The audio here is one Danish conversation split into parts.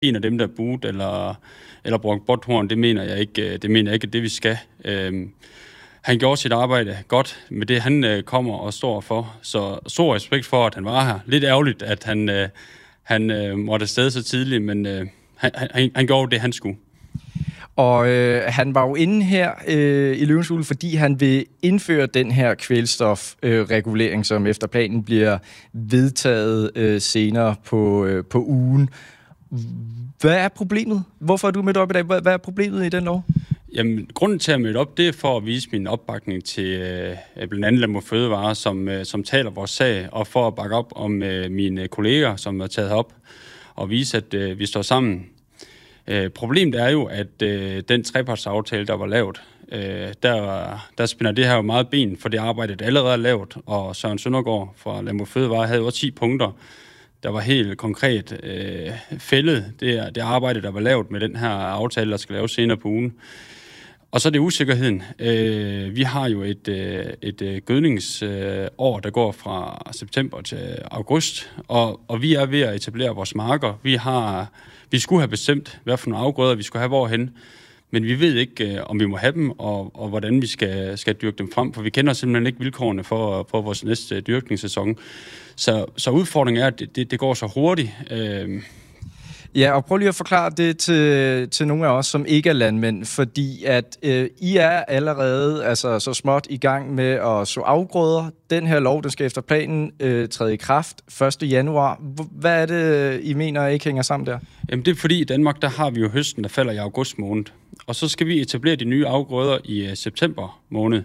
en af dem, der er budt eller brugt botthorn. Det mener jeg ikke, at det vi skal. Han gjorde sit arbejde godt med det, han kommer og står for. Så stor respekt for, at han var her. Lidt ærgerligt, at han måtte afsted så tidligt, men han gjorde det, han skulle. Og han var jo inde her i Løvens Hule, fordi han vil indføre den her kvælstofregulering, som efter planen bliver vedtaget senere på ugen. Hvad er problemet? Hvorfor er du mødt op i dag? Hvad er problemet i den lov? Jamen, grunden til at møde op, det er for at vise min opbakning til blandt andet Landbrug & Fødevare, som taler vores sag, og for at bakke op om mine kolleger, som er taget op, og vise, at vi står sammen. Problemet er jo, at den trepartsaftale, der var lavet, der spænder det her jo meget ben for det arbejde, der allerede er lavet, og Søren Søndergaard fra Landbrug & Fødevare havde også 10 punkter, der var helt konkret fældet det arbejde, der var lavet med den her aftale, der skal laves senere på ugen. Og så er det usikkerheden. Vi har jo et gødningsår, der går fra september til august, og vi er ved at etablere vores marker. Vi skulle have bestemt, hvad for nogle afgrøder vi skulle have hvorhen, men vi ved ikke, om vi må have dem, og hvordan vi skal dyrke dem frem, for vi kender simpelthen ikke vilkårene for vores næste dyrkningssæson. Så udfordringen er, at det går så hurtigt. Ja, og prøv lige at forklare det til nogle af os, som ikke er landmænd, fordi at I er allerede altså, så småt i gang med at så afgrøder. Den her lov, den skal efter planen træde i kraft 1. januar. Hvad er det, I mener ikke hænger sammen der? Jamen det er fordi i Danmark, der har vi jo høsten, der falder i august måned. Og så skal vi etablere de nye afgrøder i september måned.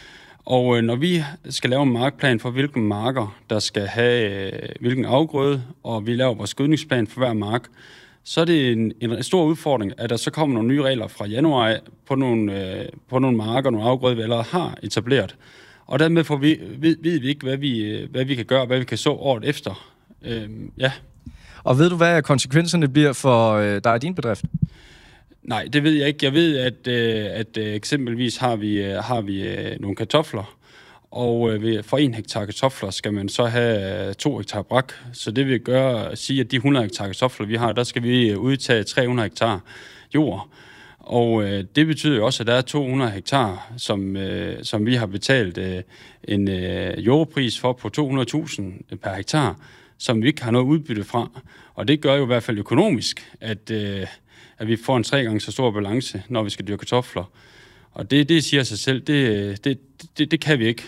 Og når vi skal lave en markplan for, hvilke marker, der skal have hvilken afgrøde, og vi laver vores gødningsplan for hver mark, så er det en stor udfordring, at der så kommer nogle nye regler fra januar på nogle marker, nogle afgrøder, vi allerede har etableret. Og dermed ved vi ikke, hvad vi kan gøre, hvad vi kan så året efter. Ja. Og ved du, hvad konsekvenserne bliver for dig og din bedrift? Nej, det ved jeg ikke. Jeg ved, at eksempelvis har vi nogle kartofler, og for 1 hektar kartofler skal man så have 2 hektar brak. Så det vil sige, at de 100 hektar kartofler, vi har, der skal vi udtage 300 hektar jord. Og det betyder jo også, at der er 200 hektar, som vi har betalt en jordpris for på 200.000 per hektar, som vi ikke har noget udbytte fra. Og det gør jo i hvert fald økonomisk, at vi får en 3 gange så stor balance, når vi skal dyrke kartofler. Og det siger sig selv, det kan vi ikke.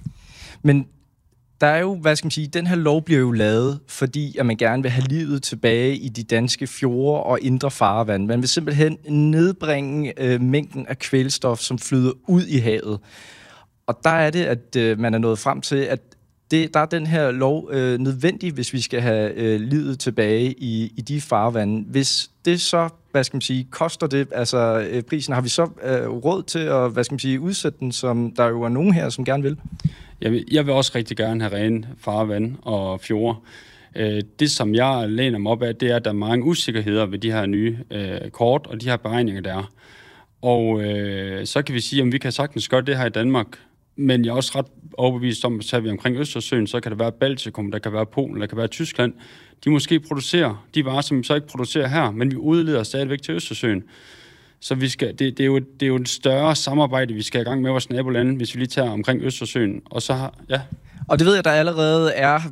Men der er jo, den her lov bliver jo lavet, fordi at man gerne vil have livet tilbage i de danske fjorde og indre farvand. Man vil simpelthen nedbringe mængden af kvælstof, som flyder ud i havet. Og der er det, at man er nået frem til, at der er den her lov nødvendig, hvis vi skal have livet tilbage i de farvande. Hvis det så, koster det, altså prisen, har vi så råd til at, udsætte den, som der jo er nogen her, som gerne vil? Jeg vil også rigtig gerne have rene farvand og fjorde. Det, som jeg læner mig op af, det er, at der er mange usikkerheder ved de her nye kort og de her beregninger, der er. Og så kan vi sige, at vi kan sagtens gøre det her i Danmark, men jeg er også ret overbevist om, at tager vi omkring Østersøen, så kan der være Baltikum, der kan være Polen, der kan være Tyskland. De måske producerer de varer, som vi så ikke producerer her, men vi udleder stadigvæk til Østersøen. Så det er jo et større samarbejde, vi skal i gang med vores nabolande, hvis vi lige tager omkring Østersøen. Og så ja. Og det ved jeg, der allerede er,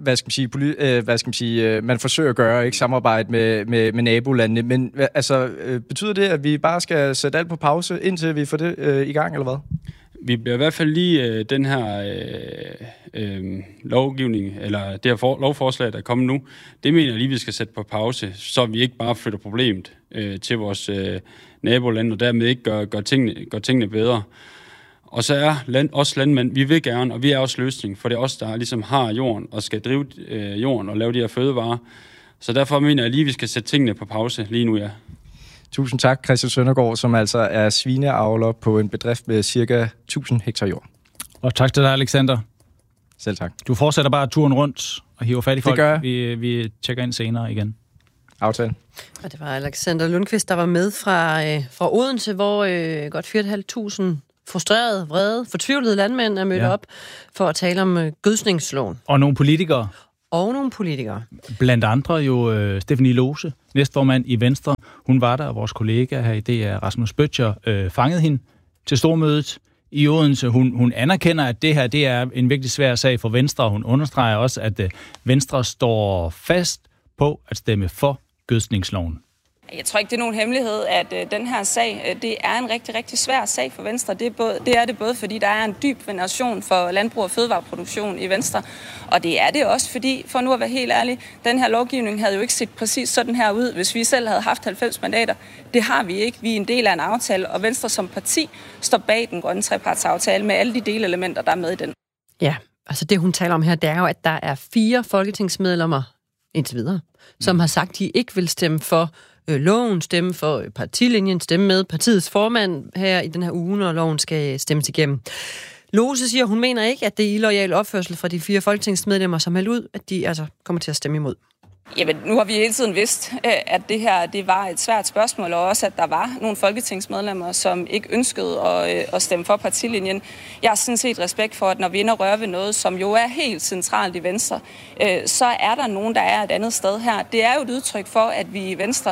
man forsøger at gøre, ikke samarbejde med nabolandene. Men altså, betyder det, at vi bare skal sætte alt på pause, indtil vi får det i gang, eller hvad? Vi bliver i hvert fald lige den her lovgivning, eller det her lovforslag, der er kommet nu, det mener jeg lige, vi skal sætte på pause, så vi ikke bare flytter problemet til vores naboland, og dermed ikke gør tingene bedre. Og så er os landmænd, vi vil gerne, og vi er også løsning, for det er os, der ligesom har jorden, og skal drive jorden og lave de her fødevarer. Så derfor mener jeg lige, vi skal sætte tingene på pause lige nu, ja. Tusind tak, Christian Søndergaard, som altså er svineavler på en bedrift med cirka 1000 hektar jord. Og tak til dig, Alexander. Selv tak. Du fortsætter bare turen rundt og hiver fat i folk. Det gør jeg. Vi tjekker ind senere igen. Aftale. Og det var Alexander Lundqvist, der var med fra Odense, hvor godt 4.500 frustrerede, vrede, fortvivlede landmænd er mødt op for at tale om gødsningsloven. Og nogle politikere. og nogle politikere. Blandt andre jo Stephanie Lose, næstformand i Venstre. Hun var der, og vores kollega her i DR, Rasmus Bøttcher, fangede hende til stormødet i Odense. Hun anerkender, at det her det er en virkelig svær sag for Venstre, og hun understreger også, at Venstre står fast på at stemme for gødskningsloven. Jeg tror ikke, det er nogen hemmelighed, at den her sag, det er en rigtig, rigtig svær sag for Venstre. Det er det både, fordi der er en dyb veneration for landbrug og fødevareproduktion i Venstre, og det er det også, fordi, for nu at være helt ærlig, den her lovgivning havde jo ikke set præcis sådan her ud, hvis vi selv havde haft 90 mandater. Det har vi ikke. Vi er en del af en aftale, og Venstre som parti står bag den grønne trepartsaftale med alle de delelementer, der er med i den. Ja, altså det hun taler om her, det er jo, at der er 4 folketingsmedlemmer indtil videre, som har sagt, at de ikke vil stemme for loven, stemme for partilinjen, stemme med partiets formand her i den her uge, når loven skal stemmes igennem. Lose siger, hun mener ikke, at det er illoyal opførsel fra de 4 folketingsmedlemmer, som melder ud, at de altså kommer til at stemme imod. Jamen, nu har vi hele tiden vidst, at det her det var et svært spørgsmål, og også, at der var nogle folketingsmedlemmer, som ikke ønskede at stemme for partilinjen. Jeg har sådan set respekt for, at når vi ender og rører ved noget, som jo er helt centralt i Venstre, så er der nogen, der er et andet sted her. Det er jo et udtryk for, at vi i Venstre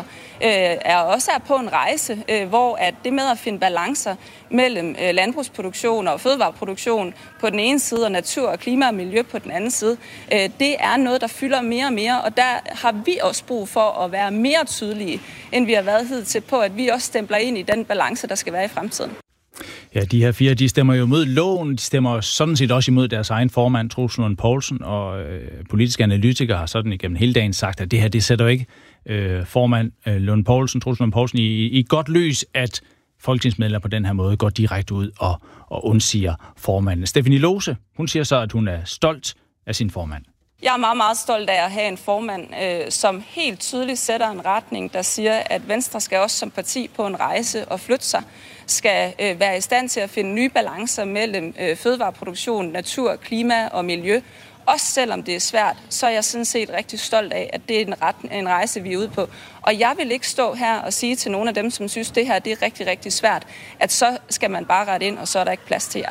også er på en rejse, hvor at det med at finde balancer mellem landbrugsproduktion og fødevareproduktion på den ene side, og natur og klima og miljø på den anden side, det er noget, der fylder mere og mere, og der har vi også brug for at være mere tydelige, end vi har været hidtil på, at vi også stempler ind i den balance, der skal være i fremtiden. Ja, de her 4, de stemmer jo imod loven, de stemmer sådan set også imod deres egen formand, Troels Lund Poulsen, og politiske analytikere har sådan igennem hele dagen sagt, at det her, det sætter jo ikke formand Troels Lund Poulsen i godt lys, at folketingsmedlemmer på den her måde går direkte ud og undsiger formanden. Stephanie Lose, hun siger så, at hun er stolt af sin formand. Jeg er meget, meget stolt af at have en formand, som helt tydeligt sætter en retning, der siger, at Venstre skal også som parti på en rejse og flytte sig, skal være i stand til at finde nye balancer mellem fødevareproduktion, natur, klima og miljø. Også selvom det er svært, så er jeg sådan set rigtig stolt af, at det er en rejse, vi er ude på. Og jeg vil ikke stå her og sige til nogle af dem, som synes, det her det er rigtig, rigtig svært, at så skal man bare rette ind, og så er der ikke plads til jer.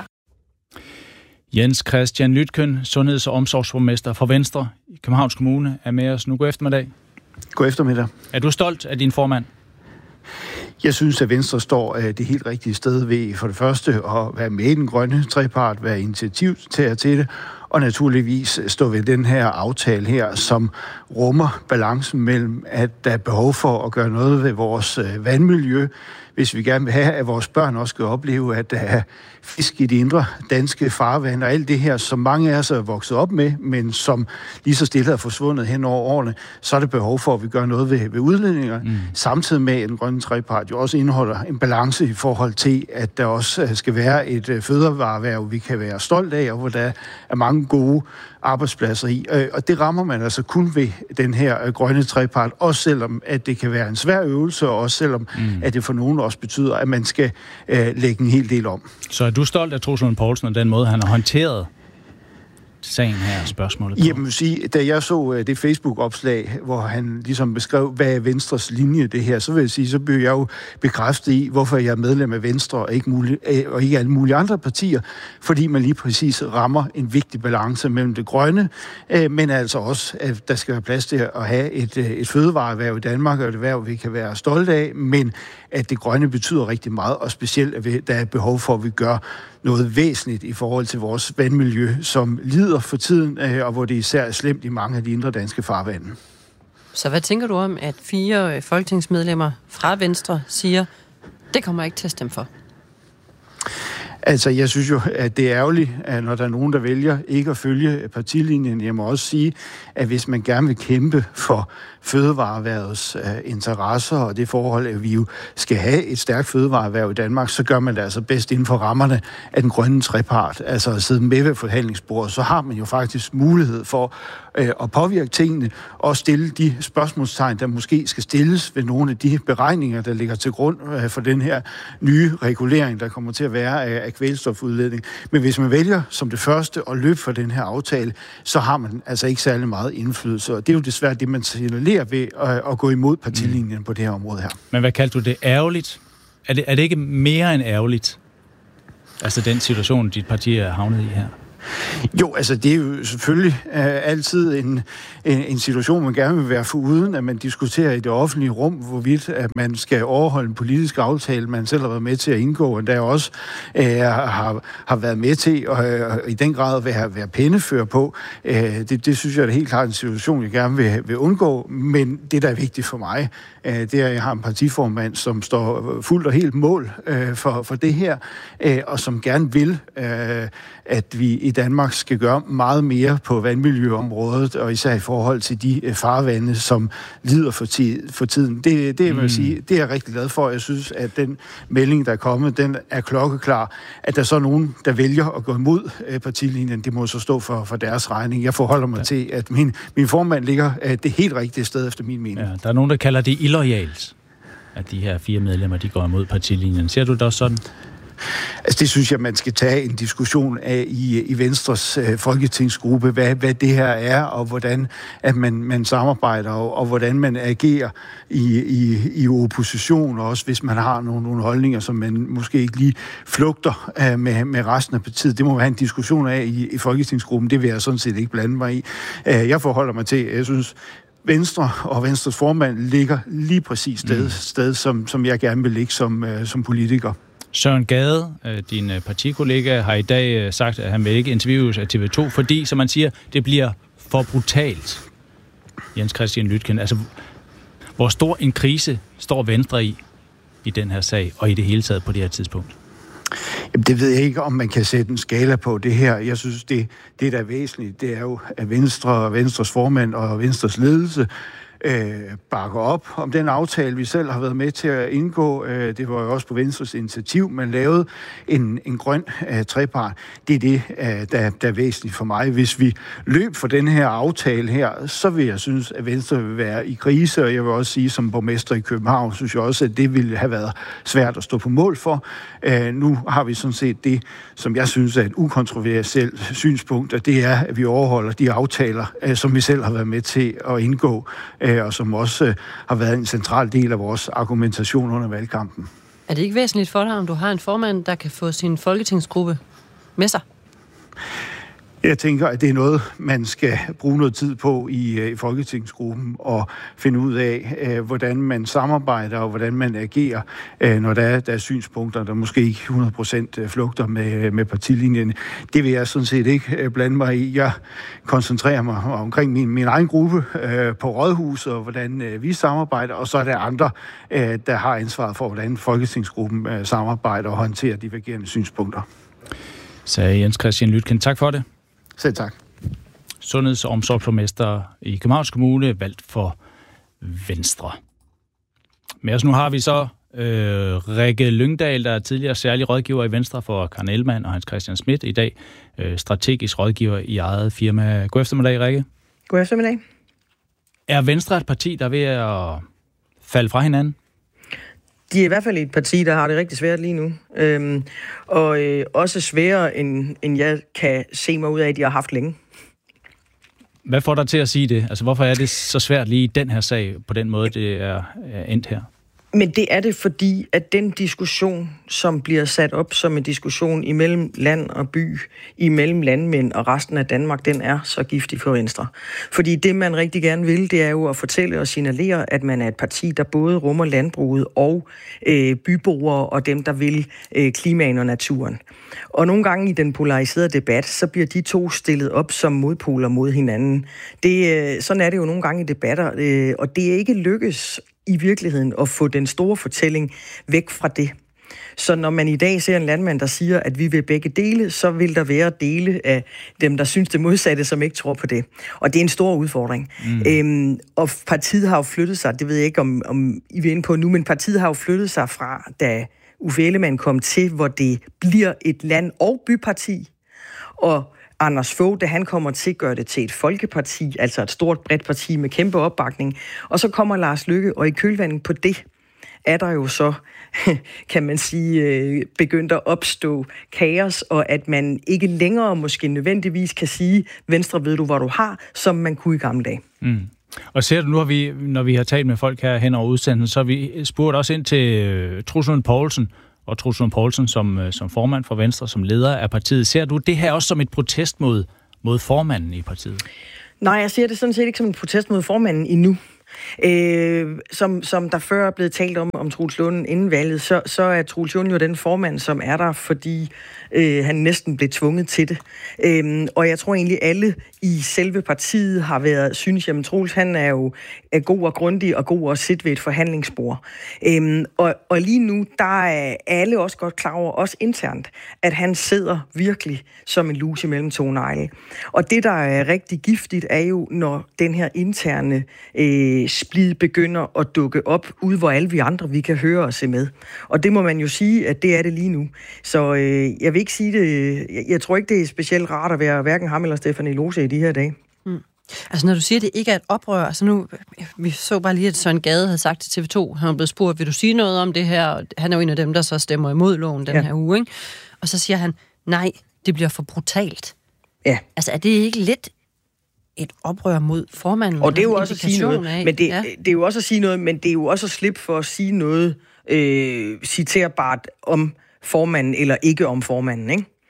Jens Christian Lytkøn, sundheds- og omsorgsborgmester for Venstre i Københavns Kommune, er med os nu. God eftermiddag. God eftermiddag. Er du stolt af din formand? Jeg synes, at Venstre står det helt rigtige sted ved for det første at være med i den grønne trepart, være initiativtager til det, og naturligvis stå ved den her aftale her, som rummer balancen mellem, at der er behov for at gøre noget ved vores vandmiljø, hvis vi gerne vil have, at vores børn også skal opleve, at der er fisk i de indre danske farvande, og alt det her, som mange af os er vokset op med, men som lige så stille er forsvundet hen over årene, så er det behov for, at vi gør noget ved udledninger. Samtidig med, at den grønne trepart jo også indeholder en balance i forhold til, at der også skal være et fødevareerhverv, vi kan være stolt af, og hvor der er mange gode arbejdspladser i. Og det rammer man altså kun ved den her grønne trepart, også selvom at det kan være en svær øvelse, og også selvom at det for nogen også betyder, at man skal lægge en hel del om. Så er du stolt af Troels Lund Poulsen og den måde, han har håndteret sagen her, spørgsmålet på? Jamen, sige, da jeg så det Facebook-opslag, hvor han ligesom beskrev, hvad er Venstres linje det her, så vil jeg sige, så blev jeg jo bekræftet i, hvorfor jeg er medlem af Venstre og ikke alle mulige andre partier, fordi man lige præcis rammer en vigtig balance mellem det grønne, men altså også, at der skal være plads til at have et fødevareerhverv i Danmark, og et erhverv, vi kan være stolte af, men at det grønne betyder rigtig meget, og specielt, at der er behov for, at vi gør noget væsentligt i forhold til vores vandmiljø, som lider for tiden, og hvor det især er slemt i mange af de indre danske farvande. Så hvad tænker du om, at 4 folketingsmedlemmer fra Venstre siger, det kommer jeg ikke til at stemme for? Altså, jeg synes jo, at det er ærgerligt, at når der er nogen, der vælger ikke at følge partilinjen. Jeg må også sige, at hvis man gerne vil kæmpe for fødevareerhvervets interesser og det forhold, at vi jo skal have et stærkt fødevareerhverv i Danmark, så gør man det altså bedst inden for rammerne af den grønne trepart. Altså at sidde med ved forhandlingsbordet, så har man jo faktisk mulighed for at påvirke tingene og stille de spørgsmålstegn, der måske skal stilles ved nogle af de beregninger, der ligger til grund for den her nye regulering, der kommer til at være af kvælstofudledning. Men hvis man vælger som det første at løbe for den her aftale, så har man altså ikke særlig meget indflydelse. Og det er jo desværre det, man signalerer ved at gå imod partilinjen på det her område her. Men hvad kaldte du det? Ærgerligt? Er det ikke mere end ærgerligt? Altså den situation, dit parti er havnet i her? Jo, altså det er jo selvfølgelig altid en situation, man gerne vil være foruden, at man diskuterer i det offentlige rum, hvorvidt at man skal overholde en politisk aftale, man selv har været med til at indgå, og der også har været med til at i den grad være pennefører på. Det synes jeg er helt klart en situation, jeg gerne vil undgå, men det, der er vigtigt for mig, det er, at jeg har en partiformand, som står fuldt og helt mål for det her, og som gerne vil, at vi i Danmark skal gøre meget mere på vandmiljøområdet, og især i forhold til de farvande, som lider for tiden. Det jeg vil sige, det er jeg rigtig glad for. Jeg synes, at den melding, der er kommet, den er klokkeklar. At der så er nogen, der vælger at gå imod partilinjen, det må så stå for deres regning. Jeg forholder mig til, at min formand ligger det helt rigtige sted, efter min mening. Ja, der er nogen, der kalder det illoyalt, at de her 4 medlemmer, de går imod partilinjen. Ser du det også sådan? Altså det synes jeg, man skal tage en diskussion af i Venstres folketingsgruppe, hvad det her er, og hvordan at man samarbejder, og hvordan man agerer i opposition, og også hvis man har nogle holdninger, som man måske ikke lige flugter med resten af partiet. Det må være en diskussion af i folketingsgruppen. Det vil jeg sådan set ikke blande mig i. Jeg forholder mig til, jeg synes, Venstre og Venstres formand ligger lige præcis sted som jeg gerne vil ligge som politiker. Søren Gade, din partikollega, har i dag sagt, at han vil ikke interviews af TV2, fordi, som man siger, det bliver for brutalt. Jens Christian Lytken, altså, hvor stor en krise står Venstre i den her sag, og i det hele taget på det her tidspunkt? Jamen, det ved jeg ikke, om man kan sætte en skala på det her. Jeg synes, det der er væsentligt, det er jo, at Venstres formand og Venstres ledelse bakker op om den aftale, vi selv har været med til at indgå. Det var jo også på Venstres initiativ, man lavede en grøn trepart. Det er det, der er væsentligt for mig. Hvis vi løb for den her aftale her, så vil jeg synes, at Venstre vil være i krise, og jeg vil også sige, som borgmester i København, synes jeg også, at det ville have været svært at stå på mål for. Nu har vi sådan set det, som jeg synes er et ukontroversielt synspunkt, og det er, at vi overholder de aftaler, som vi selv har været med til at indgå, og som også har været en central del af vores argumentation under valgkampen. Er det ikke væsentligt for dig, om du har en formand, der kan få sin folketingsgruppe med sig? Jeg tænker, at det er noget, man skal bruge noget tid på i Folketingsgruppen og finde ud af, hvordan man samarbejder og hvordan man agerer, når der er synspunkter, der måske ikke 100% flugter med partilinjen. Det vil jeg sådan set ikke blande mig i. Jeg koncentrerer mig omkring min egen gruppe på Rådhuset og hvordan vi samarbejder, og så er der andre, der har ansvaret for, hvordan Folketingsgruppen samarbejder og håndterer divergerende synspunkter. Sagde Jens Christian Lytken. Tak for det. Selv tak. Sundheds- og omsorgsborgmester i Københavns Kommune, valgt for Venstre. Men altså, nu har vi så Rikke Lyngdal, der er tidligere særlig rådgiver i Venstre for Karen Ellemann og Hans Christian Schmidt, i dag strategisk rådgiver i eget firma. God eftermiddag, Rikke. God eftermiddag. Er Venstre et parti, der er ved at falde fra hinanden? De er i hvert fald et parti, der har det rigtig svært lige nu. Og også sværere, end jeg kan se mig ud af, at de har haft længe. Hvad får dig til at sige det? Altså, hvorfor er det så svært lige i den her sag, på den måde, det er endt her? Men det er det, fordi at den diskussion, som bliver sat op som en diskussion imellem land og by, imellem landmænd og resten af Danmark, den er så giftig for Venstre. Fordi det, man rigtig gerne vil, det er jo at fortælle og signalere, at man er et parti, der både rummer landbruget og byboere og dem, der vil klimaen og naturen. Og nogle gange i den polariserede debat, så bliver de to stillet op som modpoler mod hinanden. Sådan er det jo nogle gange i debatter, og det er ikke lykkes i virkeligheden at få den store fortælling væk fra det. Så når man i dag ser en landmand, der siger, at vi vil begge dele, så vil der være dele af dem, der synes det modsatte, som ikke tror på det. Og det er en stor udfordring. Og partiet har jo flyttet sig, det ved jeg ikke, om I vil ind på nu, men partiet har jo flyttet sig fra, da Uffe Ellemann kom til, hvor det bliver et land- og byparti, og Anders Fogh, da han kommer til, gør det til et folkeparti, altså et stort, bredt parti med kæmpe opbakning. Og så kommer Lars Løkke, og i kølvandet på det er der jo så, kan man sige, begyndt at opstå kaos, og at man ikke længere måske nødvendigvis kan sige, Venstre ved du, hvor du har, som man kunne i gamle dage. Mm. Og ser du nu, når vi har talt med folk her hen over udsendelsen, så har vi spurgt også ind til Truls Lund Poulsen og Troels Lund Poulsen som formand for Venstre, som leder af partiet. Ser du det her også som et protest mod formanden i partiet? Nej, jeg ser det sådan set ikke som en protest mod formanden endnu. Som der før er blevet talt om Troels Lund inden valget, så er Troels Lund jo den formand, som er der, fordi han næsten blev tvunget til det. Og jeg tror egentlig, alle i selve partiet har været, synes jeg, men Troels, han er jo god og grundig og god at sidde ved et forhandlingsbord. Og lige nu, der er alle også godt klar over, også internt, at han sidder virkelig som en lus imellem to negle. Og det, der er rigtig giftigt, er jo, når den her interne splid begynder at dukke op, ude hvor alle vi andre, vi kan høre og se med. Og det må man jo sige, at det er det lige nu. Så jeg vil ikke sige det. Jeg tror ikke, det er specielt rart at være hverken ham eller Stephanie Lose i de her dage. Mm. Altså, når du siger, at det ikke er et oprør, altså nu, vi så bare lige, at Søren Gade havde sagt til TV2, han var blevet spurgt, vil du sige noget om det her? Han er jo en af dem, der så stemmer imod loven den her uge, ikke? Og så siger han, nej, det bliver for brutalt. Ja. Altså, er det ikke lidt et oprør mod formanden? Og det er jo også at sige noget, men det er jo også at sige noget, men det er jo også at slippe for at sige noget citerbart om formanden, eller ikke om formanden,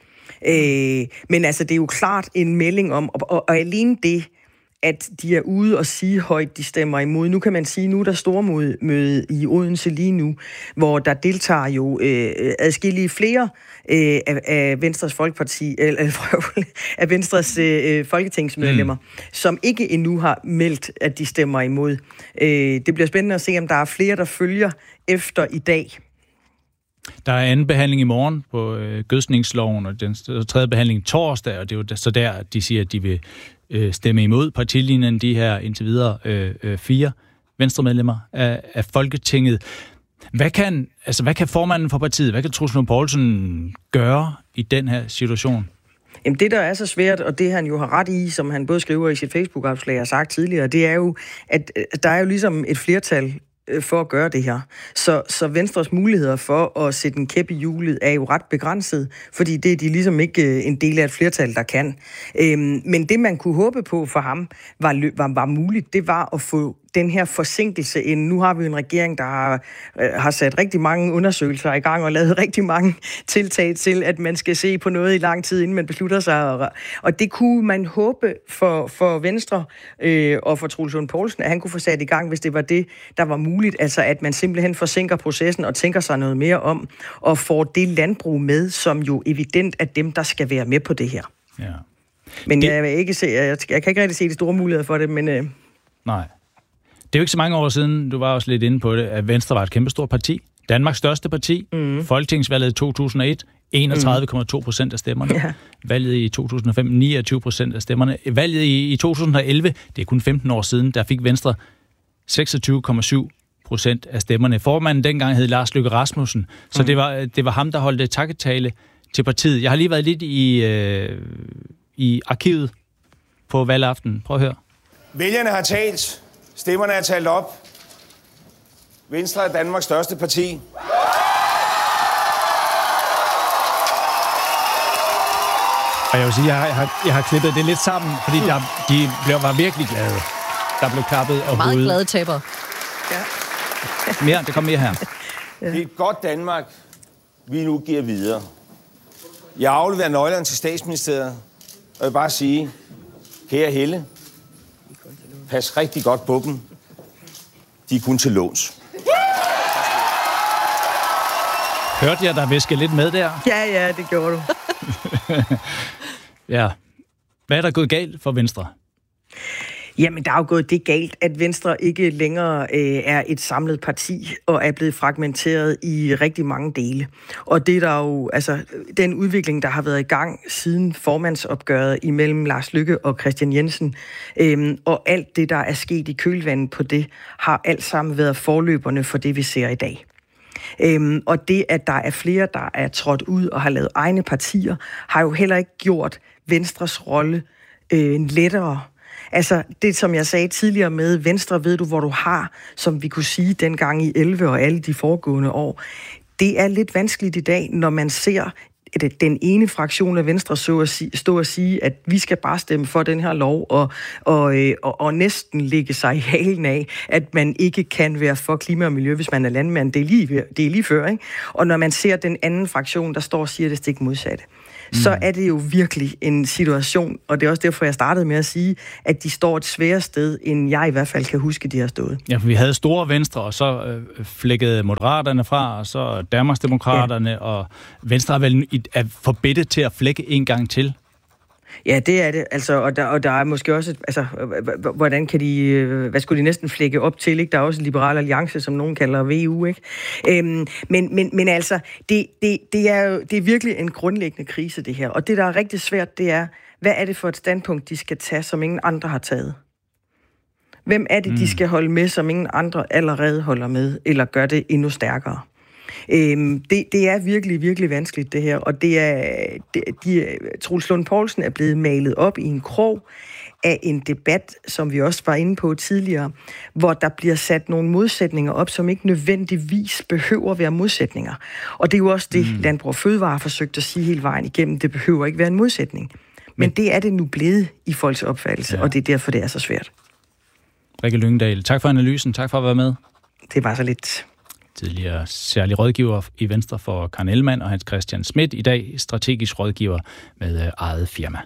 ikke? Men altså, det er jo klart en melding om, og alene det, at de er ude og sige højt, de stemmer imod. Nu kan man sige, nu er der stormøde i Odense lige nu, hvor der deltager jo adskillige flere af Venstres Folkeparti, af Venstres folketingsmedlemmer, som ikke endnu har meldt, at de stemmer imod. Det bliver spændende at se, om der er flere, der følger efter i dag. Der er anden behandling i morgen på gødsningsloven, og den tredje behandling torsdag, og det er jo så der, at de siger, at de vil stemme imod partilinjen, de her indtil videre 4 venstremedlemmer af Folketinget. Hvad kan formanden for partiet, hvad kan Troels Lund Poulsen gøre i den her situation? Jamen det, der er så svært, og det han jo har ret i, som han både skriver i sit Facebook-opslag og sagt tidligere, det er jo, at der er jo ligesom et flertal for at gøre det her. Så Venstres muligheder for at sætte en kæp i hjulet er jo ret begrænset, fordi det er de ligesom ikke en del af et flertal, der kan. Men det, man kunne håbe på for ham, var muligt, det var at få den her forsinkelse ind. Nu har vi jo en regering, der har sat rigtig mange undersøgelser i gang og lavet rigtig mange tiltag til, at man skal se på noget i lang tid, inden man beslutter sig. Og det kunne man håbe for Venstre og for Troels Lund Poulsen, at han kunne få sat i gang, hvis det var det, der var muligt. Altså, at man simpelthen forsinker processen og tænker sig noget mere om, og får det landbrug med, som jo evident er dem, der skal være med på det her. Ja. Men jeg kan ikke rigtig se de store muligheder for det, men... Nej. Det er jo ikke så mange år siden, du var også lidt inde på det, at Venstre var et kæmpestort parti. Danmarks største parti. Folketingsvalget i 2001, 31,2% af stemmerne. Ja. Valget i 2005, 29% af stemmerne. Valget i 2011, det er kun 15 år siden, der fik Venstre 26,7% af stemmerne. Formanden dengang hed Lars Løkke Rasmussen, så det var ham, der holdt takketale til partiet. Jeg har lige været lidt i arkivet på valgaften. Prøv at høre. Vælgerne har talt. Stemmerne er talt op. Venstre er Danmarks største parti. Og jeg vil sige, jeg har klippet det lidt sammen, fordi de var virkelig glade. Der blev klappet og meget glade tabere. Ja. Det kommer mere her. Ja. Det er et godt Danmark, vi nu giver videre. Jeg afleverer nøglerne til Statsministeriet, og jeg vil bare sige, kære Helle, pas rigtig godt på dem. De er kun til låns. Hørte jeg dig viske lidt med der? Ja, det gjorde du. Ja. Hvad er der gået galt for Venstre? Jamen, der er jo gået det galt, at Venstre ikke længere er et samlet parti og er blevet fragmenteret i rigtig mange dele. Og det er der jo, altså, den udvikling, der har været i gang siden formandsopgøret imellem Lars Løkke og Kristian Jensen, og alt det, der er sket i kølvandet på det, har alt sammen været forløberne for det, vi ser i dag. Og det, at der er flere, der er trådt ud og har lavet egne partier, har jo heller ikke gjort Venstres rolle lettere. Altså, det som jeg sagde tidligere med Venstre, ved du, hvor du har, som vi kunne sige dengang i 11 og alle de foregående år. Det er lidt vanskeligt i dag, når man ser den ene fraktion af Venstre stå og sige, at vi skal bare stemme for den her lov, og næsten lægge sig i halen af, at man ikke kan være for klima og miljø, hvis man er landmand. Det er lige før, ikke? Og når man ser den anden fraktion, der står og siger det stik modsatte, så er det jo virkelig en situation, og det er også derfor, jeg startede med at sige, at de står et sværere sted, end jeg i hvert fald kan huske, de har stået. Ja, for vi havde store Venstre, og så flækkede Moderaterne fra, og så Danmarksdemokraterne, og Venstre er vel forbedret til at flække en gang til. Ja, det er det. Altså, og der er måske også, altså, hvordan kan de, hvad skulle de næsten flække op til, ikke? Der er også Liberal Alliance, som nogen kalder VU, ikke? Men altså, det er virkelig en grundlæggende krise, det her. Og det, der er rigtig svært, det er, hvad er det for et standpunkt, de skal tage, som ingen andre har taget? Hvem er det, de skal holde med, som ingen andre allerede holder med, eller gør det endnu stærkere? Det er virkelig, virkelig vanskeligt, det her, og Troels Lund Poulsen er blevet malet op i en krog af en debat, som vi også var inde på tidligere, hvor der bliver sat nogle modsætninger op, som ikke nødvendigvis behøver at være modsætninger. Og det er jo også det, Landbrug og Fødevare har forsøgt at sige hele vejen igennem. Det behøver ikke være en modsætning. Men det er det nu blevet i folks opfattelse, og det er derfor, det er så svært. Rikke Lyngdal, tak for analysen. Tak for at være med. Det var så lidt. Tidligere særlig rådgiver i Venstre for Karen Ellemann og Hans Christian Schmidt. I dag strategisk rådgiver med eget firma.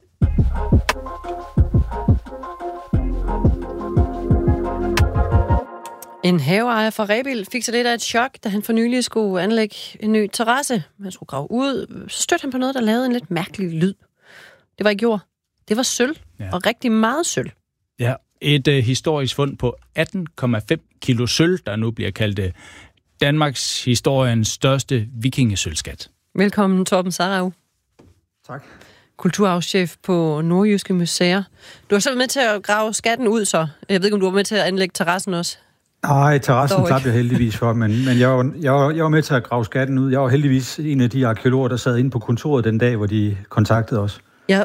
En haveejer fra Rebild fik så lidt af et chok, da han for nylig skulle anlægge en ny terrasse. Han skulle grave ud. Så stødte han på noget, der lavede en lidt mærkelig lyd. Det var ikke jord. Det var sølv. Ja. Og rigtig meget sølv. Ja, et historisk fund på 18,5 kilo sølv, der nu bliver kaldt Danmarks historiens største vikingesølvskat. Velkommen, Torben Sarau. Tak. Kulturarvschef på Nordjyske Museer. Du har selv med til at grave skatten ud, så. Jeg ved ikke, om du var med til at anlægge terrassen også? Nej, terrassen slap jeg heldigvis for, men jeg var med til at grave skatten ud. Jeg var heldigvis en af de arkeologer, der sad inde på kontoret den dag, hvor de kontaktede os. Ja,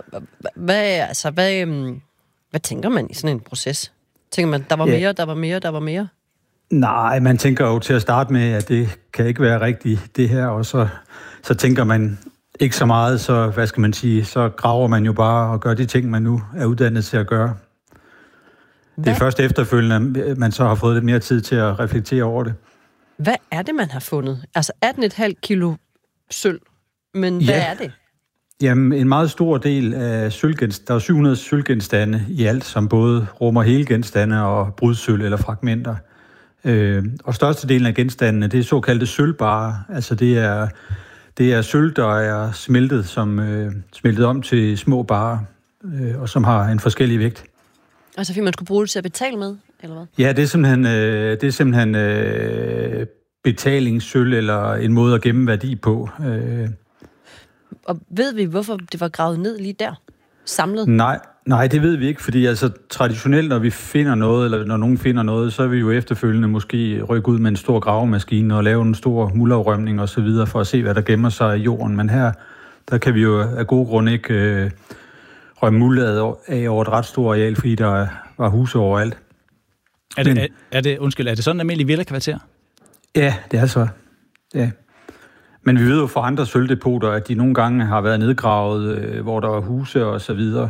hvad tænker man i sådan en proces? Tænker man, der var mere? Nej, man tænker jo til at starte med, at det kan ikke være rigtigt, det her, og så tænker man ikke så meget, så hvad skal man sige, så graver man jo bare og gør de ting, man nu er uddannet til at gøre. Det er først efterfølgende, at man så har fået lidt mere tid til at reflektere over det. Hvad er det, man har fundet? Altså 18,5 kilo sølv, men hvad er det? Jamen, en meget stor del af sølvgenstande, der er 700 sølvgenstande i alt, som både rummer hele genstande og brudsølv eller fragmenter. Og størstedelen af genstandene, det er såkaldte sølvbarer. Altså det er sølv, der er smeltet om til små barer, og som har en forskellig vægt. Altså fordi man skulle bruge det til at betale med, eller hvad? Ja, det er simpelthen betalingssølv eller en måde at gemme værdi på. Og ved vi, hvorfor det var gravet ned lige der? Samlet? Nej, det ved vi ikke, fordi altså traditionelt, når vi finder noget, eller når nogen finder noget, så er vi jo efterfølgende måske rykke ud med en stor gravemaskine og lave en stor mulderrømning og så videre, for at se, hvad der gemmer sig i jorden. Men her, der kan vi jo af gode grunde ikke rømme mulderet af over et ret stort areal, fordi der var huse overalt. Er det sådan en almindelig villakvarter? Ja, det er så. Ja. Men vi ved jo fra andre sølvdepoter, at de nogle gange har været nedgravet, hvor der var huse og så videre.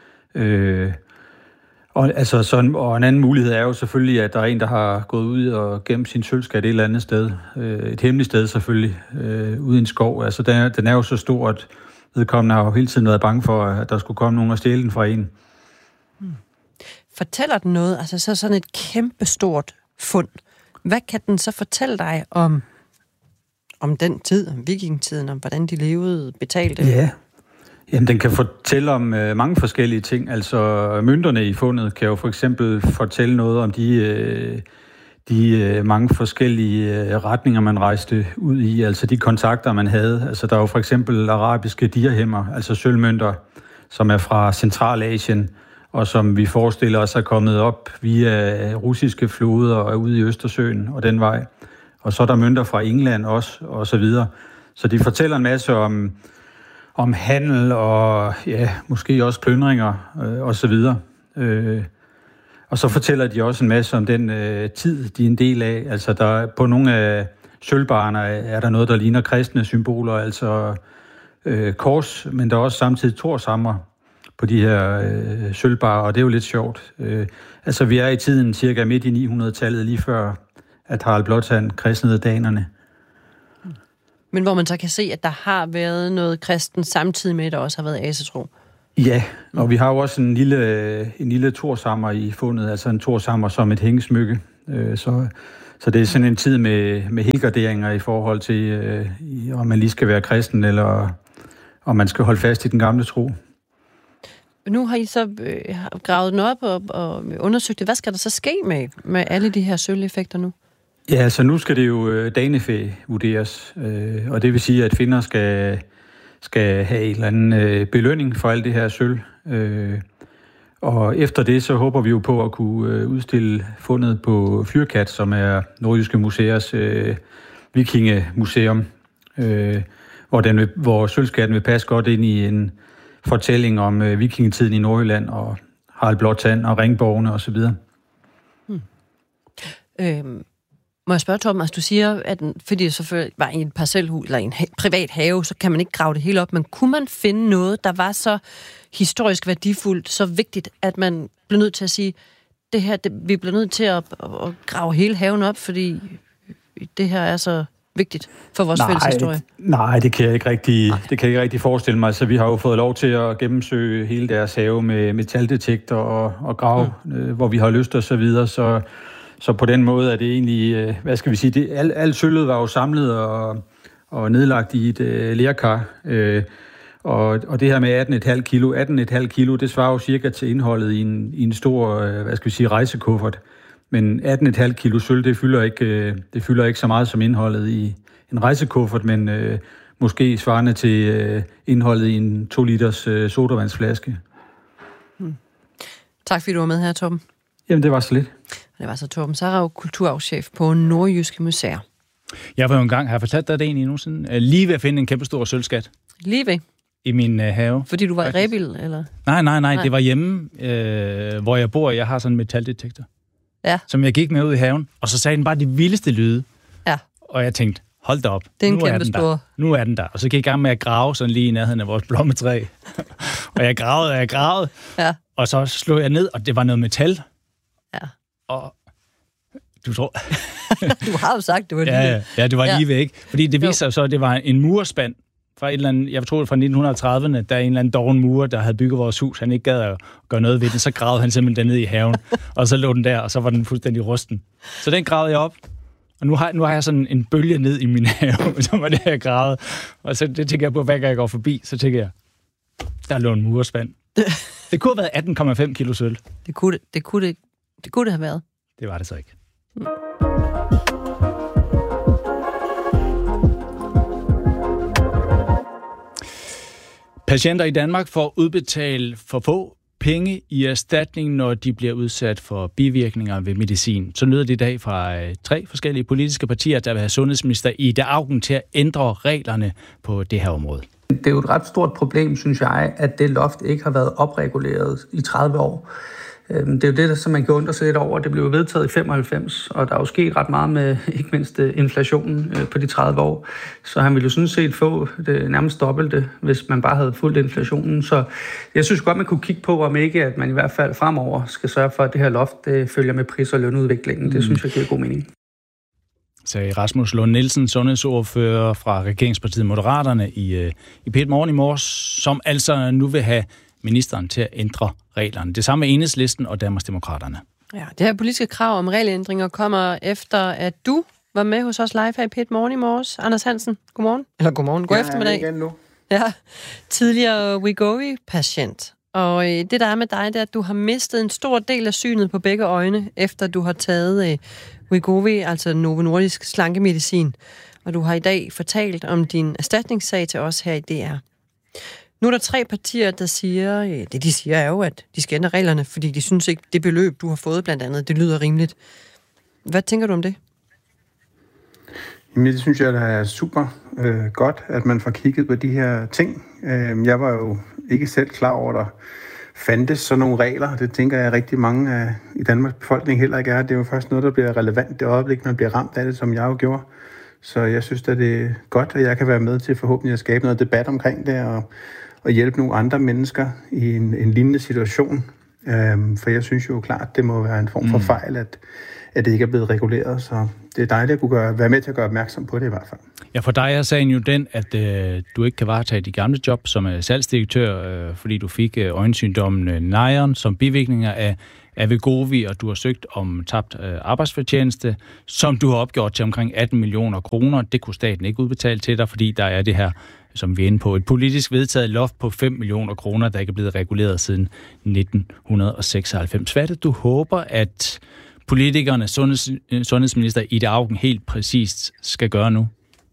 Og en anden mulighed er jo selvfølgelig, at der er en, der har gået ud og gemt sin sølvskat et eller andet sted. Et hemmeligt sted selvfølgelig, ude i en skov. Altså den er jo så stor, at vedkommende har jo hele tiden været bange for, at der skulle komme nogen og stjæle den fra en. Fortæller den noget? Altså så sådan et kæmpestort fund. Hvad kan den så fortælle dig om den tid, om vikingetiden, om hvordan de levede, betalte? Ja. Jamen, den kan fortælle om mange forskellige ting. Altså, mønterne i fundet kan jo for eksempel fortælle noget om de mange forskellige retninger, man rejste ud i. Altså, de kontakter, man havde. Altså, der er jo for eksempel arabiske dirhemmer, altså sølvmønter, som er fra Centralasien, og som vi forestiller os er kommet op via russiske floder og ude i Østersøen og den vej. Og så er der mønter fra England også, og så videre. Så de fortæller en masse om handel og ja, måske også plyndringer og så videre. Og så fortæller de også en masse om den tid, de er en del af. Altså der på nogle af sølvbarerne er der noget, der ligner kristne symboler, altså kors, men der er også samtidig torshammer på de her sølvbarer, og det er jo lidt sjovt. Altså, vi er i tiden cirka midt i 900-tallet, lige før at Harald Blåtand kristnede danerne. Men hvor man så kan se, at der har været noget kristen samtidig med, at der også har været asetro. Ja, og vi har jo også en lille torshammer i fundet, altså en torshammer som et hængesmykke. Så det er sådan en tid med helgarderinger i forhold til, om man lige skal være kristen, eller om man skal holde fast i den gamle tro. Nu har I så gravet den op og undersøgt det. Hvad skal der så ske med alle de her sølveffekter nu? Ja, altså nu skal det jo danefæ vurderes, og det vil sige, at finder skal have en eller anden belønning for alt det her sølv. Og efter det, så håber vi jo på at kunne udstille fundet på Fyrkat, som er Nordjyske Museers vikingemuseum, hvor sølvskatten vil passe godt ind i en fortælling om vikingetiden i Nordjylland og Harald Blåtand og ringborgene osv. Må jeg spørge, Torben, altså du siger, at fordi det selvfølgelig var i et parcelhus eller en privat have, så kan man ikke grave det hele op, men kunne man finde noget, der var så historisk værdifuldt, så vigtigt, at man blev nødt til at sige, vi bliver nødt til at grave hele haven op, fordi det her er så vigtigt for vores fælles historie? Nej, det kan jeg ikke rigtig forestille mig. Så vi har jo fået lov til at gennemsøge hele deres have med metaldetektor og grave, hvor vi har lyst og så videre, så på den måde er det egentlig, hvad skal vi sige, alt sølvet var jo samlet og nedlagt i et lerkar, og det her med 18,5 kilo, det svarer jo cirka til indholdet i en stor, hvad skal vi sige, rejsekuffert. Men 18,5 kilo sølv, det fylder ikke så meget som indholdet i en rejsekuffert, men måske svarende til indholdet i en 2 liters sodavandsflaske. Tak fordi du var med her, Torben. Jamen, det var så lidt. Det var så Torben Sarau, kulturarvschef på Nordjyske Museer. Jeg var jo engang, har jeg fortalt dig det egentlig nogensinde, lige ved at finde en kæmpe stor sølvskat. Lige ved? I min have. Fordi du var i Rebild, eller? Nej, det var hjemme, hvor jeg bor. Jeg har sådan en metaldetektor, som jeg gik med ud i haven, og så sagde den bare de vildeste lyde. Ja. Og jeg tænkte, hold da op. Det er en kæmpe stor. Nu er den der. Og så gik jeg i gang med at grave sådan lige i nærheden af vores blommetræ. Og jeg gravede. Ja. Og så slog jeg ned, og det var noget metal. Ja. Og du tror... Du har jo sagt, det var lige Ja, det var lige ved, ikke? Fordi det viser sig så, at det var en murspand fra et eller andet, jeg tror fra 1930'erne, der er en eller anden doven murer, der havde bygget vores hus. Han ikke gad at gøre noget ved den, så gravede han simpelthen den ned i haven, og så lå den der, og så var den fuldstændig rusten. Så den gravede jeg op, og nu har jeg sådan en bølge ned i min have, som var det, jeg gravede. Og så det tænker jeg på, hver gang jeg går forbi, så tænker jeg, der lå en murspand. Det kunne have været 18,5 kilo sølv. Det kunne det have været. Det var det så ikke. Patienter i Danmark får udbetalt for få penge i erstatning, når de bliver udsat for bivirkninger ved medicin. Så lyder det i dag fra 3 forskellige politiske partier, der vil have sundhedsminister Ida Auken til at ændre reglerne på det her område. Det er jo et ret stort problem, synes jeg, at det loft ikke har været opreguleret i 30 år. Det er jo det, som man kan undre sig lidt over. Det blev vedtaget i 95, og der er jo sket ret meget med ikke mindst inflationen på de 30 år. Så han ville jo sådan set få det nærmest dobbelte, hvis man bare havde fulgt inflationen. Så jeg synes godt, man kunne kigge på, om ikke at man i hvert fald fremover skal sørge for, at det her loft det følger med pris- og lønudviklingen. Det synes jeg giver god mening. Sagde Rasmus Lund Nielsen, sundhedsordfører fra regeringspartiet Moderaterne i P1 Morgen i morges, som altså nu vil have ministeren til at ændre reglerne. Det samme med Enhedslisten og Danmarksdemokraterne. Ja, det her politiske krav om regelændringer kommer efter, at du var med hos os live her i P1 Morgen i morges. Anders Hansen, godmorgen. Eller godmorgen, god eftermiddag. Igen nu. Ja, tidligere Wegovy-patient. Og det, der er med dig, det er, at du har mistet en stor del af synet på begge øjne, efter du har taget Wegovy, altså Novo Nordisk slankemedicin. Og du har i dag fortalt om din erstatningssag til os her i DR. Nu er der 3 partier, der siger, det de siger er jo, at de skal ændre reglerne, fordi de synes ikke, det beløb, du har fået blandt andet, det lyder rimeligt. Hvad tænker du om det? Jamen, det synes jeg, der er super godt, at man får kigget på de her ting. Jeg var jo ikke selv klar over, at der fandtes sådan nogle regler. Det tænker jeg rigtig mange i Danmarks befolkning heller ikke er. Det er jo først noget, der bliver relevant det øjeblik, man bliver ramt af det, som jeg jo gjorde. Så jeg synes, at det er godt, at jeg kan være med til forhåbentlig at skabe noget debat omkring det, og hjælpe nogle andre mennesker i en lignende situation. For jeg synes jo klart, det må være en form for fejl, at det ikke er blevet reguleret. Så det er dejligt at kunne være med til at gøre opmærksom på det i hvert fald. Ja, for dig er sagen jo den, at du ikke kan varetage de gamle job som salgsdirektør, fordi du fik øjensygdommen Niron som bivirkninger af Wegovy, og du har søgt om tabt arbejdsfortjeneste, som du har opgjort til omkring 18 millioner kroner. Det kunne staten ikke udbetale til dig, fordi der er det her, som vi er inde på, et politisk vedtaget loft på 5 millioner kroner, der ikke er blevet reguleret siden 1996. Hvad er det, du håber, at politikerne, sundhedsminister Ida Auken helt præcist skal gøre nu?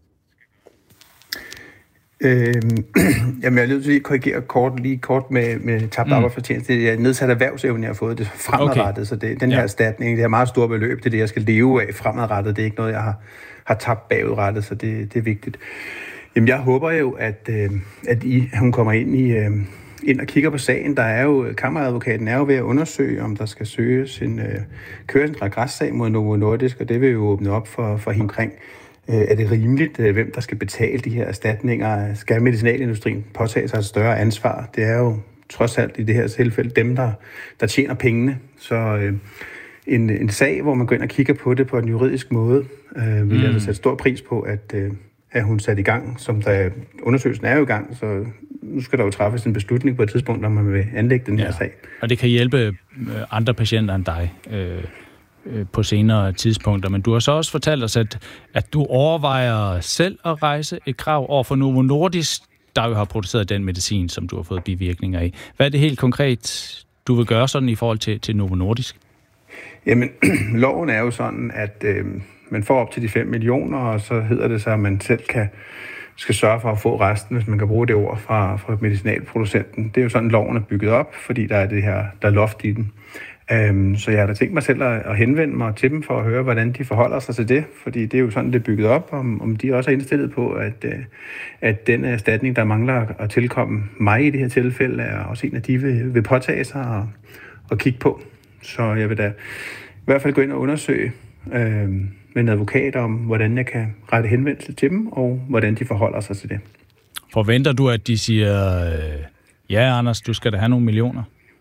Jamen, jeg er nødt til at korrigere kort med tabt arbejdsfortjeneste. Det er nedsat erhvervsevne, jeg har fået det fremadrettet, så det, den her erstatning, det er meget stort beløb, det er det, jeg skal leve af fremadrettet. Det er ikke noget, jeg har tabt bagudrettet, så det er vigtigt. Jamen, jeg håber jo, at hun kommer ind og kigger på sagen. Der er jo, kammeradvokaten er jo ved at undersøge, om der skal søges køres en regressag mod Novo Nordisk, og det vil jo åbne op for hende omkring. Er det rimeligt, hvem der skal betale de her erstatninger? Skal medicinalindustrien påtage sig et større ansvar? Det er jo trods alt i det her tilfælde dem, der tjener pengene. Så en sag, hvor man går ind og kigger på det på en juridisk måde, vil jeg sætte stor pris på, at hun sat i gang. Undersøgelsen er jo i gang, så nu skal der jo træffes en beslutning på et tidspunkt, når man vil anlægge den her sag. Og det kan hjælpe andre patienter end dig på senere tidspunkter. Men du har så også fortalt os, at du overvejer selv at rejse et krav over for Novo Nordisk, der jo har produceret den medicin, som du har fået bivirkninger af. Hvad er det helt konkret, du vil gøre sådan i forhold til Novo Nordisk? Jamen, loven er jo sådan, at man får op til de 5 millioner, og så hedder det så, at man selv skal sørge for at få resten, hvis man kan bruge det ord fra medicinalproducenten. Det er jo sådan, loven er bygget op, fordi der er det her, der er loft i den. Så jeg har da tænkt mig selv at henvende mig til dem for at høre, hvordan de forholder sig til det, fordi det er jo sådan, det er bygget op, om de også er indstillet på, at den erstatning, der mangler at tilkomme mig i det her tilfælde, er også en af de vil påtage sig og kigge på. Så jeg vil da i hvert fald gå ind og undersøge med en advokat om, hvordan jeg kan rette henvendelse til dem, og hvordan de forholder sig til det. Forventer du, at de siger, ja, Anders, du skal da have nogle millioner?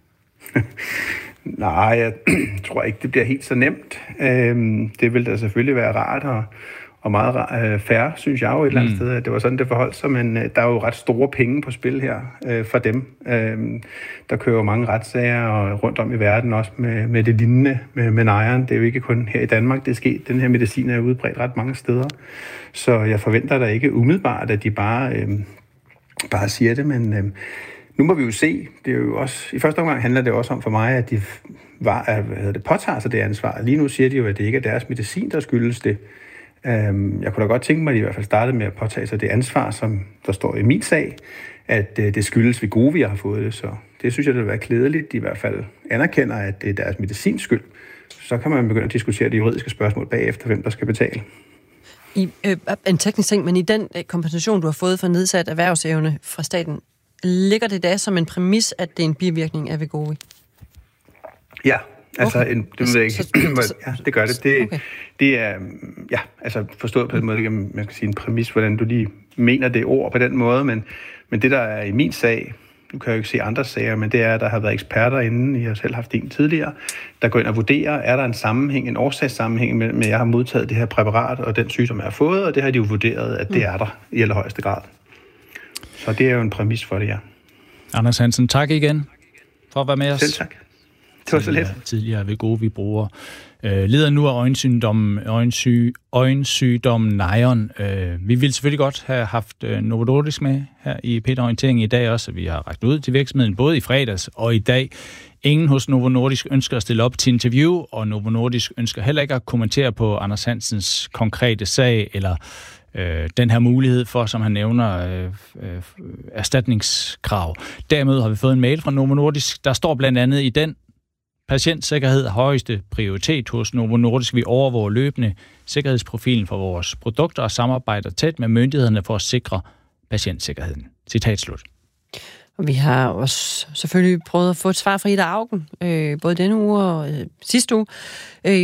Nej, jeg tror ikke, det bliver helt så nemt. Det vil da selvfølgelig være rart og meget fair, synes jeg jo et eller andet sted, at det var sådan, det forholdt sig, men der er jo ret store penge på spil her for dem. Der kører jo mange retssager og rundt om i verden også med det lignende med Niron. Det er jo ikke kun her i Danmark, det er sket. Den her medicin er udbredt ret mange steder. Så jeg forventer da ikke umiddelbart, at de bare siger det, men nu må vi jo se. Det er jo også, i første omgang handler det også om for mig, at de påtager sig det ansvar. Lige nu siger de jo, at det ikke er deres medicin, der skyldes det. Jeg kunne da godt tænke mig, at de i hvert fald startede med at påtage sig det ansvar, som der står i min sag, at det skyldes Wegovy, jeg har fået det. Så det synes jeg, det vil være klædeligt. De i hvert fald anerkender, at det er deres medicins skyld. Så kan man begynde at diskutere de juridiske spørgsmål bagefter, hvem der skal betale. En teknisk ting, men i den kompensation, du har fået for nedsat erhvervsevne fra staten, ligger det da som en præmis, at det er en bivirkning af Wegovy? Ja, altså okay. Det gør det. Det er altså forstået på den måde, man skal sige en præmis, hvordan du lige mener det ord på den måde, men det der er i min sag, nu kan jeg jo ikke se andre sager, men det er, at der har været eksperter inden, jeg har selv haft en tidligere, der går ind og vurderer, er der en sammenhæng, en årsagssammenhæng mellem, at jeg har modtaget det her præparat og den sygdom, jeg har fået, og det har de jo vurderet, at det er der i allerhøjeste grad. Så det er jo en præmis for det, ja. Anders Hansen, tak igen for at være med os. Selv tak. Det var så lidt. Tidligere Wegovy-bruger. Lider nu af øjensygdommen Niron. Vi ville selvfølgelig godt have haft Novo Nordisk med her i P1-orienteringen i dag også. Vi har rakt ud til virksomheden både i fredags og i dag. Ingen hos Novo Nordisk ønsker at stille op til interview, og Novo Nordisk ønsker heller ikke at kommentere på Anders Hansens konkrete sag eller den her mulighed for, som han nævner, erstatningskrav. Derimod har vi fået en mail fra Novo Nordisk. Der står blandt andet i den: patientsikkerhed er højeste prioritet hos Novo Nordisk. Vi overvåger løbende sikkerhedsprofilen for vores produkter og samarbejder tæt med myndighederne for at sikre patientsikkerheden. Citat slut. Og vi har også selvfølgelig prøvet at få et svar fra Ida Auken, både denne uge og sidste uge.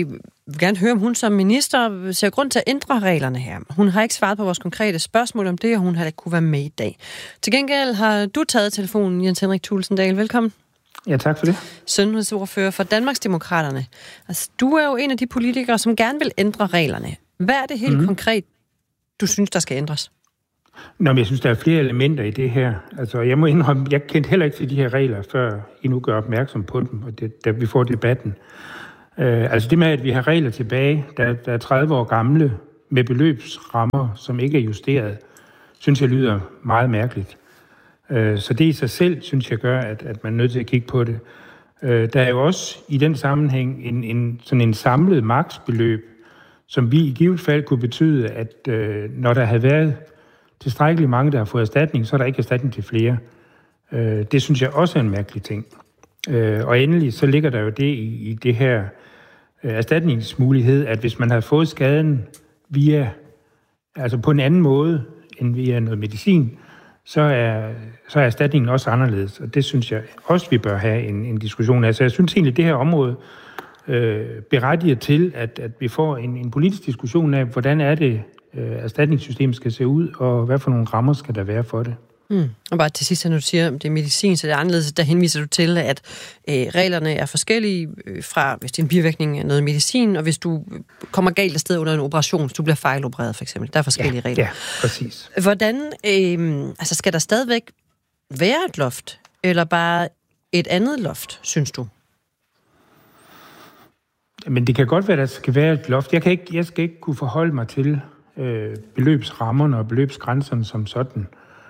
vil gerne høre, om hun som minister ser grund til at ændre reglerne her. Hun har ikke svaret på vores konkrete spørgsmål om det, og hun har ikke kunne være med i dag. Til gengæld har du taget telefonen, Jens Henrik Thulesen Dahl. Velkommen. Ja, tak for det. Sundhedsordfører for Danmarksdemokraterne. Altså, du er jo en af de politikere, som gerne vil ændre reglerne. Hvad er det helt konkret, du synes, der skal ændres? Nå, men jeg synes, der er flere elementer i det her. Altså, jeg må indrømme, jeg kendte heller ikke til de her regler, før I nu gør opmærksom på dem, og da vi får debatten. Altså det med, at vi har regler tilbage, der er 30 år gamle, med beløbsrammer, som ikke er justeret, synes jeg lyder meget mærkeligt. Så det i sig selv, synes jeg, gør, at man er nødt til at kigge på det. Der er jo også i den sammenhæng sådan en samlet maksbeløb, som vi i givet fald kunne betyde, at når der havde været tilstrækkeligt mange, der har fået erstatning, så er der ikke erstatning til flere. Det synes jeg også er en mærkelig ting. Og endelig så ligger der jo det i det her erstatningsmulighed, at hvis man har fået skaden altså på en anden måde end via noget medicin, så er erstatningen også anderledes. Og det synes jeg også, vi bør have en diskussion af. Så jeg synes egentlig, det her område berettiger til, at vi får en politisk diskussion af, hvordan er det, erstatningssystemet skal se ud, og hvad for nogle rammer skal der være for det. Og bare til sidst, når du siger, at det er medicin, så det er anderledes, der henviser du til, at reglerne er forskellige fra, hvis det er en bivirkning af noget medicin, og hvis du kommer galt afsted under en operation, hvis du bliver fejlopereret for eksempel. Der er forskellige regler. Ja, præcis. Hvordan, altså skal der stadigvæk være et loft, eller bare et andet loft, synes du? Men det kan godt være, at der skal være et loft. Jeg skal ikke kunne forholde mig til beløbsrammerne og beløbsgrænserne som sådan.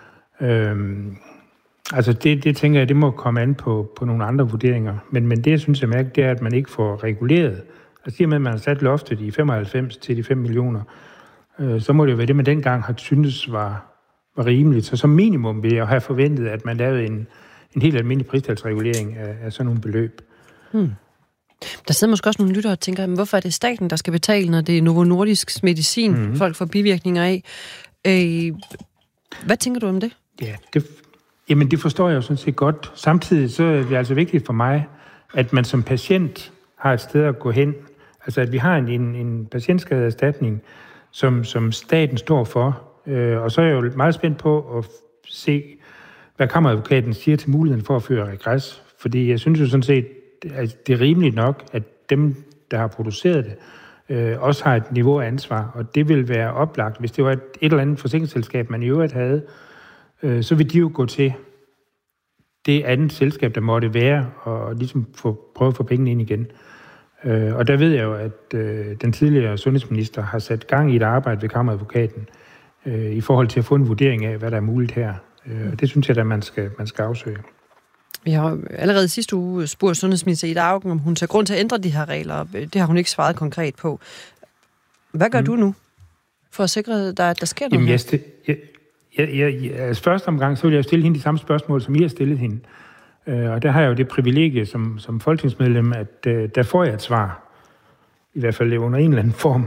Altså det tænker jeg, det må komme an på nogle andre vurderinger. Men det, jeg synes er mærkeligt, det er, at man ikke får reguleret. Altså i og med, at man har sat loftet i 95 til de 5 millioner, så må det jo være det, man dengang har syntes var rimeligt. Så som minimum vil jeg have forventet, at man lavede en helt almindelig pristalsregulering af sådan nogle beløb. Der sidder måske også nogle lyttere og tænker, men hvorfor er det staten, der skal betale, når det er Novo Nordisks medicin, folk får bivirkninger af? Hvad tænker du om det? Ja, det forstår jeg jo sådan set godt. Samtidig så er det altså vigtigt for mig, at man som patient har et sted at gå hen. Altså at vi har en patientskadeerstatning, som staten står for. Og så er jeg jo meget spændt på at se, hvad kammeradvokaten siger til muligheden for at føre regres. Fordi jeg synes jo sådan set, at det er rimeligt nok, at dem, der har produceret det, også har et niveau af ansvar. Og det vil være oplagt. Hvis det var et eller andet forsikringsselskab, man i øvrigt havde, så vil de jo gå til det andet selskab, der måtte være, og ligesom prøve at få pengene ind igen. Og der ved jeg jo, at den tidligere sundhedsminister har sat gang i et arbejde ved kammeradvokaten i forhold til at få en vurdering af, hvad der er muligt her. Og det synes jeg, at man skal afsøge. Vi har allerede sidste uge spurgt sundhedsminister Ida Auken, om hun tager grund til at ændre de her regler. Det har hun ikke svaret konkret på. Hvad gør du nu for at sikre, at der sker noget her? Første omgang, så vil jeg stille hende de samme spørgsmål, som I har stillet hende. Og der har jeg jo det privilegie som folketingsmedlem, at der får jeg et svar. I hvert fald under en eller anden form.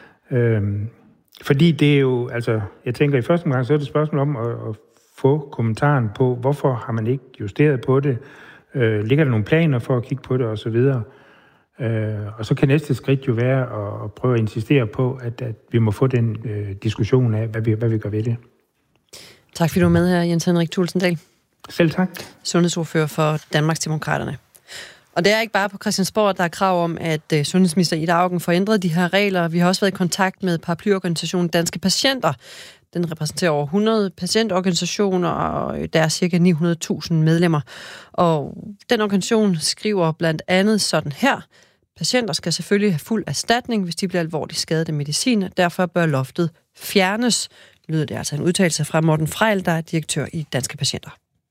Fordi det er jo, altså, jeg tænker i første omgang, så er det et spørgsmål om at få kommentaren på, hvorfor har man ikke justeret på det? Ligger der nogle planer for at kigge på det, og så videre? Og så kan næste skridt jo være at prøve at insistere på, at vi må få den diskussion af, hvad vi gør ved det. Tak fordi du var med her, Jens Henrik Thulesen Dahl. Selv tak. Sundhedsordfører for Danmarksdemokraterne. Og det er ikke bare på Christiansborg, der er krav om, at sundhedsminister Ida Auken får ændret de her regler. Vi har også været i kontakt med paraplyorganisationen Danske Patienter. Den repræsenterer over 100 patientorganisationer, og der er ca. 900.000 medlemmer. Og den organisation skriver blandt andet sådan her: patienter skal selvfølgelig have fuld erstatning, hvis de bliver alvorligt skadet af medicin. Derfor bør loftet fjernes. Lyder det altså en udtalelse fra Morten Frejl, der er direktør i Danske Patienter.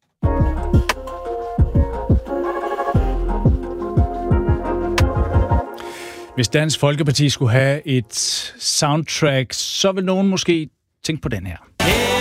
Hvis Dansk Folkeparti skulle have et soundtrack, så vil nogen måske tænke på den her.